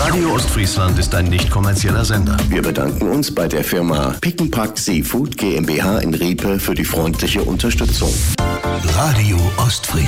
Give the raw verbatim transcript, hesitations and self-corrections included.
Radio Ostfriesland ist ein nicht kommerzieller Sender. Wir bedanken uns bei der Firma Pick and Pack Seafood GmbH in Riepe für die freundliche Unterstützung. Radio Ostfriesland.